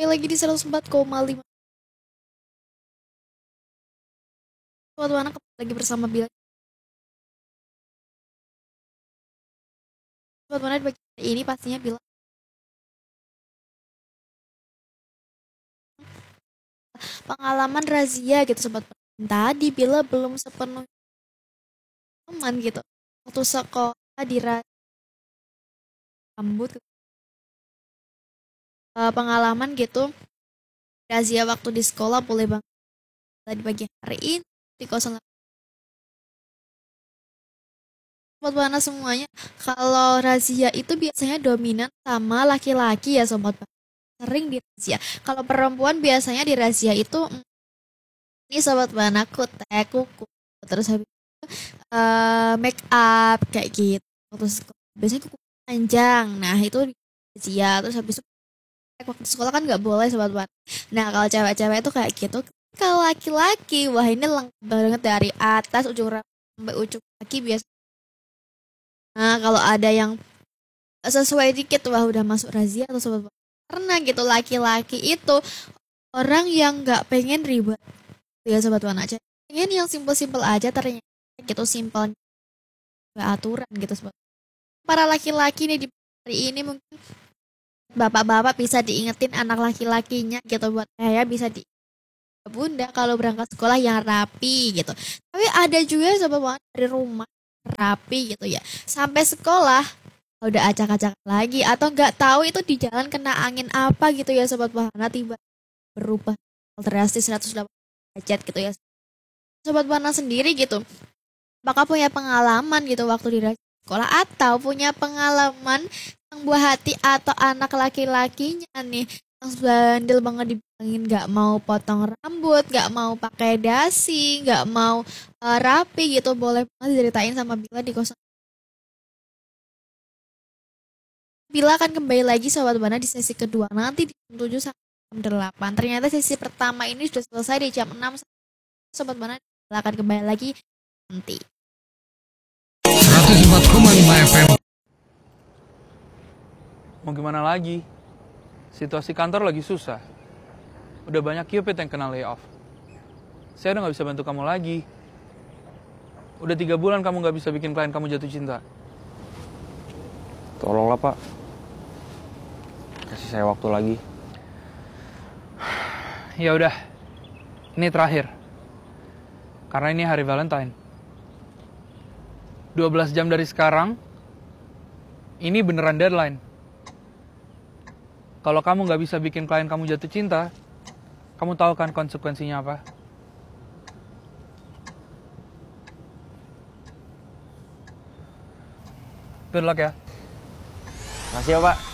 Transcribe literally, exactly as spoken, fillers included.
lagi di seratus empat koma lima. Suatu anak lagi bersama Bila. Suatu anak bagi ini pastinya Bila. Pengalaman razia gitu sobat. Tadi Bila belum sepenuhnya aman gitu. Waktu sekolah di rambut uh, pengalaman gitu. Razia waktu di sekolah boleh banget di pagi hari ini di kosan sobat Bana semuanya. Kalau razia itu biasanya dominan sama laki-laki ya sobat Bana. Sering di razia. Kalau perempuan biasanya di razia itu ini sobat Bana kutek, kuku, terus habis itu uh, make up kayak gitu. Terus biasanya kuku panjang. Nah, itu di razia. Terus habis itu waktu sekolah kan nggak boleh sobat Bana. Nah, kalau cewek-cewek itu kayak gitu. Kalau laki-laki, wah ini lengkap banget dari atas ujung rambut sampai ujung kaki biasa. Nah, kalau ada yang sesuai dikit, wah udah masuk razia atau sobat Bana. Karena gitu laki-laki itu orang yang nggak pengen ribet. Ya sobat Bana aja. Pengen yang simpel-simpel aja ternyata gitu simpel nggak aturan gitu sobat. Para laki-laki nih di hari ini mungkin bapak-bapak bisa diingetin anak laki-lakinya gitu buat saya bisa di bunda kalau berangkat sekolah yang rapi gitu. Tapi ada juga sobat banget dari rumah rapi gitu ya. Sampai sekolah udah acak-acak lagi atau nggak tahu itu di jalan kena angin apa gitu ya sobat Bahana tiba berubah drastis seratus delapan puluh derajat gitu ya. Sobat Bahana sendiri gitu. Apakah punya pengalaman gitu waktu di sekolah atau punya pengalaman yang buah hati atau anak laki-lakinya nih yang bandel banget dibilangin nggak mau potong rambut, nggak mau pakai dasi, nggak mau uh, rapi gitu, boleh banget diceritain sama Bila di kosan. Bila akan kembali lagi sobat Bana di sesi kedua nanti di jam tujuh sampai jam delapan. Ternyata sesi pertama ini sudah selesai di jam enam. Sobat Bana akan kembali lagi nanti. seratus empat koma lima F M. Mau gimana lagi? Situasi kantor lagi susah. Udah banyak Cupid yang kena layoff. Saya udah gak bisa bantu kamu lagi. Udah tiga bulan kamu gak bisa bikin klien kamu jatuh cinta. Tolonglah Pak. Kasih saya waktu lagi. Ya udah. Ini terakhir. Karena ini hari Valentine. dua belas jam dari sekarang, ini beneran deadline. Kalau kamu gak bisa bikin klien kamu jatuh cinta, kamu tahu kan konsekuensinya apa? Good luck ya. Makasih ya Pak.